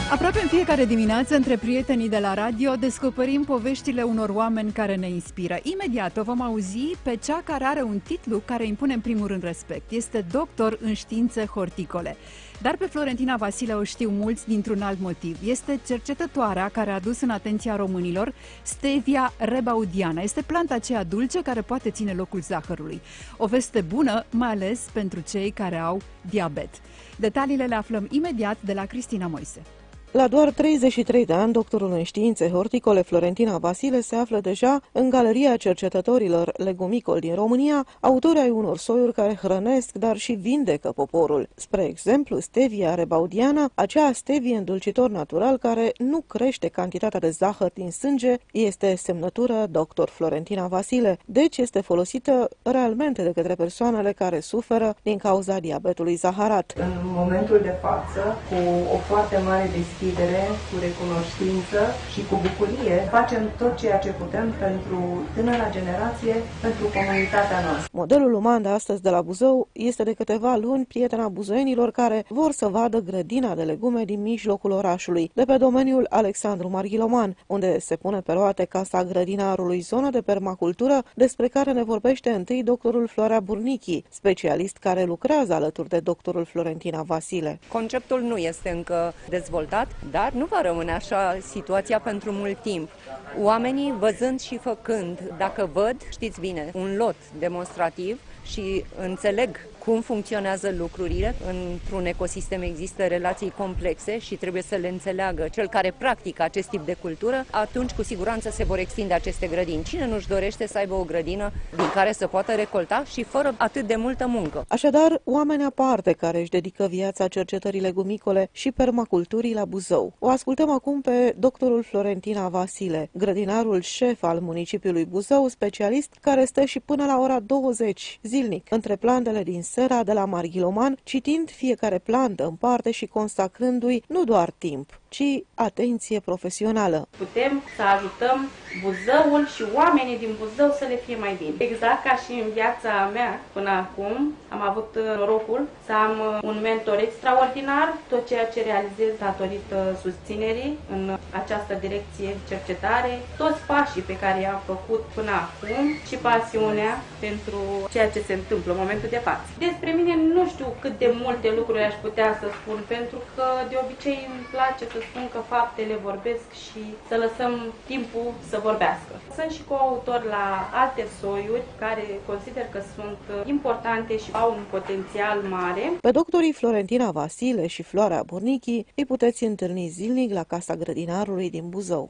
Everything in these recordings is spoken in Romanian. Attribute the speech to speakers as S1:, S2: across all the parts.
S1: Aproape în fiecare dimineață, între prietenii de la radio, descoperim poveștile unor oameni care ne inspiră. Imediat o vom auzi pe cea care are un titlu care impune în primul rând respect. Este doctor în științe horticole. Dar pe Florentina Vasile o știu mulți dintr-un alt motiv. Este cercetătoarea care a adus în atenția românilor Stevia rebaudiana. Este planta aceea dulce care poate ține locul zahărului. O veste bună, mai ales pentru cei care au diabet. Detaliile le aflăm imediat de la Cristina Moise.
S2: La doar 33 de ani, doctorul în științe horticole Florentina Vasile se află deja în Galeria Cercetătorilor Legumicoli din România, autori ai unor soiuri care hrănesc, dar și vindecă poporul. Spre exemplu, Stevia rebaudiana, acea stevie îndulcitor natural care nu crește cantitatea de zahăr din sânge, este semnătură Dr. Florentina Vasile, deci este folosită realmente de către persoanele care suferă din cauza diabetului zaharat.
S3: În momentul de față, cu o foarte mare deschidere, cu recunoștință și cu bucurie, facem tot ceea ce putem pentru tânăra generație, pentru comunitatea noastră.
S2: Modelul uman de astăzi de la Buzău este de câteva luni prietena buzoienilor care vor să vadă grădina de legume din mijlocul orașului, de pe domeniul Alexandru Marghiloman, unde se pune pe roate casa grădinarului, zonă de permacultură despre care ne vorbește întâi doctorul Florea Burnichi, specialist care lucrează alături de doctorul Florentina Vasile.
S4: Conceptul nu este încă dezvoltat, dar nu va rămâne așa situația pentru mult timp. Oamenii, văzând și făcând, dacă văd, știți bine, un lot demonstrativ și înțeleg cum funcționează lucrurile. Într-un ecosistem există relații complexe și trebuie să le înțeleagă cel care practică acest tip de cultură, atunci cu siguranță se vor extinde aceste grădini. Cine nu-și dorește să aibă o grădină din care să poată recolta și fără atât de multă muncă?
S2: Așadar, oameni aparte care își dedică viața cercetării legumicole și permaculturii la Buzău. O ascultăm acum pe doctorul Florentina Vasile, grădinarul șef al municipiului Buzău, specialist care stă și până la ora 20 zilnic între plantele din Sera de la Marghiloman, citind fiecare plantă în parte și consacrându-i nu doar timp, ci atenție profesională.
S5: Putem să ajutăm Buzăul și oamenii din Buzău să le fie mai bine. Exact ca și în viața mea până acum, am avut norocul să am un mentor extraordinar, tot ceea ce realizez datorită susținerii în această direcție cercetare, toți pașii pe care i-am făcut până acum și pasiunea pentru ceea ce se întâmplă în momentul de față. Despre mine nu știu cât de multe lucruri aș putea să spun, pentru că de obicei îmi place să spun că faptele vorbesc și să lăsăm timpul să vorbească. Sunt și coautor la alte soiuri care consider că sunt importante și au un potențial mare.
S2: Pe doctorii Florentina Vasile și Floarea Burnichi îi puteți întâlni zilnic la Casa Grădinarului din Buzău.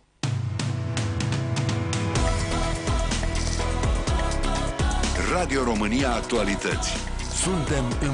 S6: Radio România Actualități. Suntem în